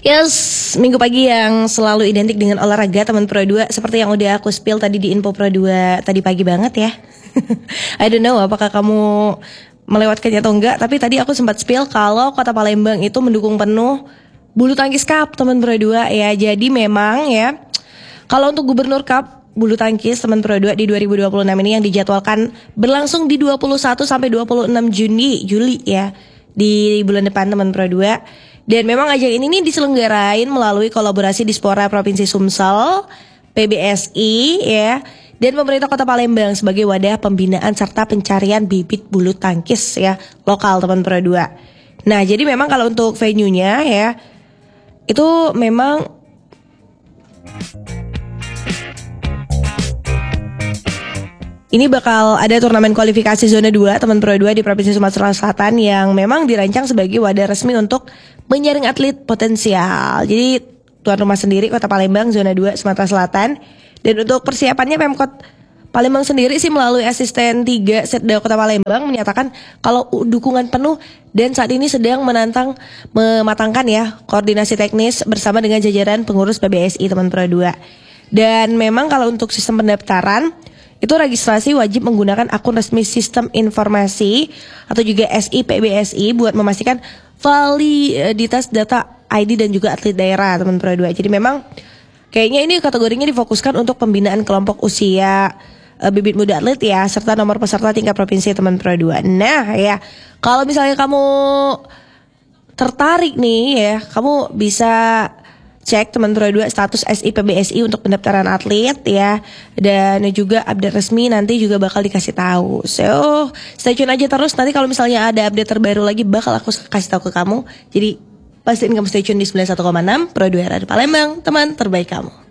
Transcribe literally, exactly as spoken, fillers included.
Yes, minggu pagi yang selalu identik dengan olahraga teman Pro dua. Seperti yang udah aku spill tadi di info Pro dua tadi pagi banget ya. I don't know apakah kamu melewatkannya atau enggak, tapi tadi aku sempat spill kalau Kota Palembang itu mendukung penuh bulu tangkis cup teman Pro dua ya. Jadi memang ya, kalau untuk Gubernur Cup bulu tangkis teman Pro dua di dua ribu dua puluh enam ini yang dijadwalkan berlangsung di dua puluh satu sampai dua puluh enam Juni Juli ya, di bulan depan teman Pro dua. Dan memang ajang ini nih diselenggarain melalui kolaborasi Dispora Provinsi Sumsel, P B S I ya, dan pemerintah Kota Palembang sebagai wadah pembinaan serta pencarian bibit bulu tangkis ya lokal teman Pro dua. Nah, jadi memang kalau untuk venue-nya ya, itu memang ini bakal ada turnamen kualifikasi zona dua teman Pro dua di Provinsi Sumatera Selatan yang memang dirancang sebagai wadah resmi untuk menyaring atlet potensial. Jadi tuan rumah sendiri Kota Palembang zona dua Sumatera Selatan. Dan untuk persiapannya Pemkot Palembang sendiri sih melalui asisten tiga Setda Kota Palembang menyatakan kalau dukungan penuh dan saat ini sedang menantang mematangkan ya koordinasi teknis bersama dengan jajaran pengurus P B S I teman Pro dua. Dan memang kalau untuk sistem pendaftaran itu registrasi wajib menggunakan akun resmi Sistem Informasi atau juga S I P B S I buat memastikan validitas data I D dan juga atlet daerah teman Pro dua. Jadi memang kayaknya ini kategorinya difokuskan untuk pembinaan kelompok usia e, bibit muda atlet ya, serta nomor peserta tingkat provinsi teman Pro dua. Nah ya, kalau misalnya kamu tertarik nih ya, kamu bisa cek teman Pro dua status S I P B S I untuk pendaftaran atlet ya, dan juga update resmi nanti juga bakal dikasih tahu. So stay tune aja terus, nanti kalau misalnya ada update terbaru lagi bakal aku kasih tahu ke kamu. Jadi pastiin kamu stay tune di sembilan puluh satu koma enam Pro dua Radio Palembang, teman terbaik kamu.